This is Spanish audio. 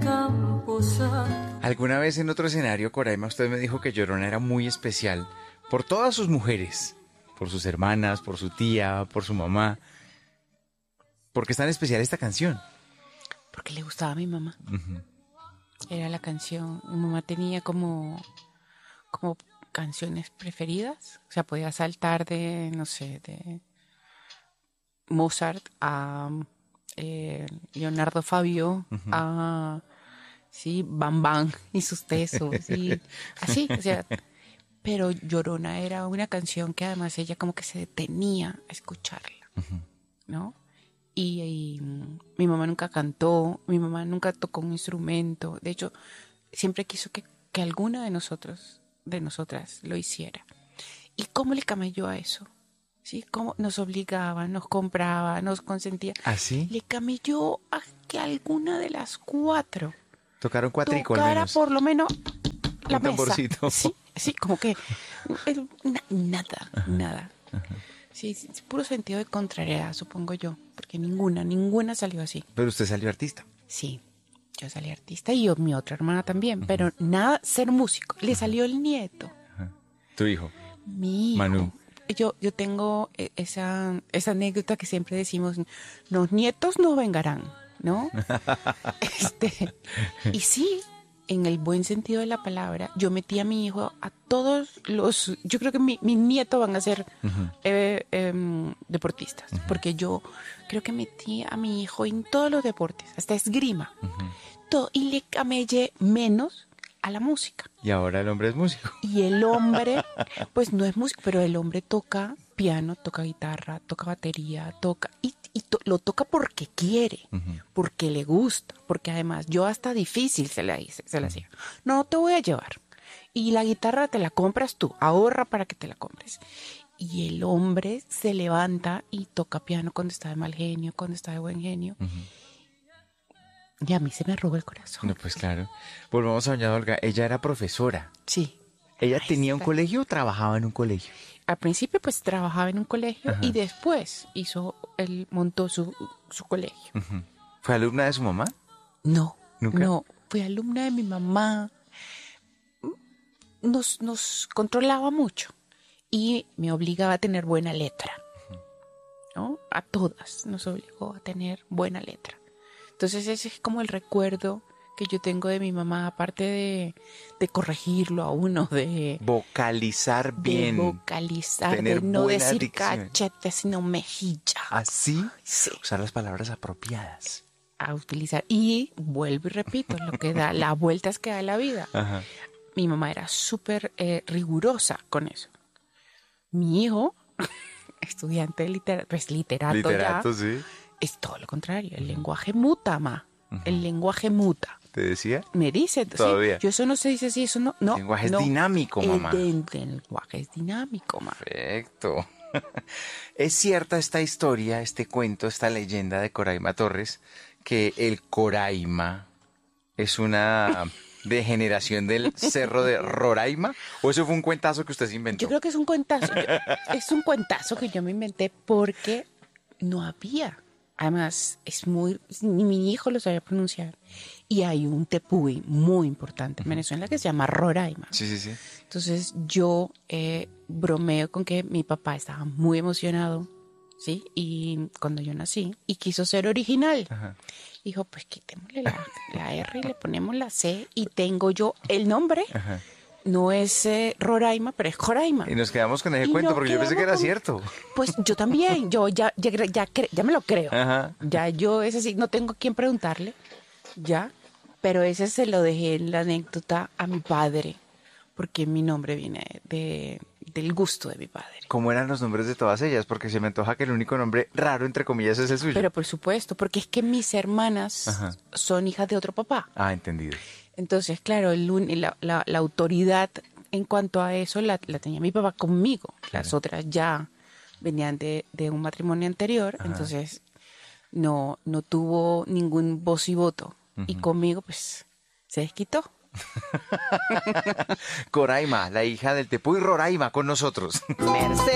Alguna vez en otro escenario, Coraima, usted me dijo que Llorona era muy especial por todas sus mujeres, por sus hermanas, por su tía, por su mamá. ¿Por qué es tan especial esta canción? Porque le gustaba a mi mamá. Uh-huh. Era la canción. Mi mamá tenía como canciones preferidas. O sea, podía saltar de, no sé, de Mozart a Leonardo Fabio, uh-huh, a sí, Bam Bam y sus tesos, y así, o sea, pero Llorona era una canción que además ella como que se detenía a escucharla, uh-huh, ¿no? Y mi mamá nunca cantó, mi mamá nunca tocó un instrumento, de hecho, siempre quiso que alguna de nosotras lo hiciera. ¿Y cómo le camelló a eso? ¿Sí? Cómo nos obligaba, nos compraba, nos consentía. ¿Ah, sí? Le camelló a que alguna de las cuatro tocaron cuatrico al tocara menos. por lo menos la un mesa. Tamborcito. Sí, sí, como que nada, ajá, nada. Ajá. Sí, puro sentido de contrariedad, supongo yo, porque ninguna salió así. Pero usted salió artista. Sí, yo salí artista y mi otra hermana también, uh-huh, pero nada, ser músico. Le salió el nieto. Uh-huh. ¿Tu hijo? Mi hijo. Manu. Yo tengo esa anécdota que siempre decimos, los nietos no vengarán, ¿no? Y sí, en el buen sentido de la palabra, yo metí a mi hijo a todos los... Yo creo que mis nietos van a ser uh-huh, deportistas, uh-huh, porque yo creo que metí a mi hijo en todos los deportes, hasta esgrima, uh-huh, y le camellé menos a la música. Y ahora el hombre es músico. Y el hombre, pues no es músico, pero el hombre toca piano, toca guitarra, toca batería, lo toca porque quiere, uh-huh, porque le gusta, porque además yo hasta difícil se la hacía. No te voy a llevar. Y la guitarra te la compras tú, ahorra para que te la compres. Y el hombre se levanta y toca piano cuando está de mal genio, cuando está de buen genio. Uh-huh. Y a mí se me arruga el corazón. No, pues claro. Volvamos a doña Olga. Ella era profesora. Sí. ¿Ella tenía un colegio o trabajaba en un colegio? Al principio pues trabajaba en un colegio, ajá, y después montó su colegio. Uh-huh. ¿Fue alumna de su mamá? No. ¿Nunca? No, fue alumna de mi mamá. Nos controlaba mucho y me obligaba a tener buena letra, uh-huh, ¿no? A todas nos obligó a tener buena letra. Entonces ese es como el recuerdo que yo tengo de mi mamá, aparte de corregirlo a uno, de vocalizar bien, de vocalizar, de no decir cachete, sino mejilla. ¿Así? Sí. Usar las palabras apropiadas. A utilizar. Y vuelvo y repito, lo que da, las vueltas que da la vida. Ajá. Mi mamá era súper rigurosa con eso. Mi hijo, estudiante de literato ya, sí, es todo lo contrario. El lenguaje muta, ma. Uh-huh. El lenguaje muta. ¿Te decía? Me dice. Todavía. Sí, yo eso no se dice así, eso no. El lenguaje es dinámico, mamá. El lenguaje es dinámico, ma. Perfecto. ¿Es cierta esta historia, este cuento, esta leyenda de Coraima Torres, que el Coraima es una degeneración del cerro de Roraima? ¿O eso fue un cuentazo que usted se inventó? Yo creo que es un cuentazo. Es un cuentazo que yo me inventé porque no había. Además, ni mi hijo lo sabía pronunciar. Y hay un tepuy muy importante en Venezuela que se llama Roraima. Sí, sí, sí. Entonces yo bromeo con que mi papá estaba muy emocionado, ¿sí? Y cuando yo nací, y quiso ser original. Ajá. Dijo, pues quitémosle la R y le ponemos la C y tengo yo el nombre. Ajá. No es Roraima, pero es Joraima. Y nos quedamos con ese cuento porque yo pensé que era cierto. Pues yo también, yo ya me lo creo. Ajá. Ya yo, ese sí, no tengo a quién preguntarle, ya. Pero ese se lo dejé en la anécdota a mi padre, porque mi nombre viene del gusto de mi padre. ¿Cómo eran los nombres de todas ellas? Porque se me antoja que el único nombre raro, entre comillas, es el suyo. Pero por supuesto, porque es que mis hermanas ajá, son hijas de otro papá. Ah, entendido. Entonces, claro, la autoridad en cuanto a eso la tenía mi papá conmigo. Claro. Las otras ya venían de un matrimonio anterior, ajá, entonces no tuvo ningún voz y voto. Uh-huh. Y conmigo, pues, se desquitó. Coraima, la hija del tepuy Roraima, con nosotros. Mercedes.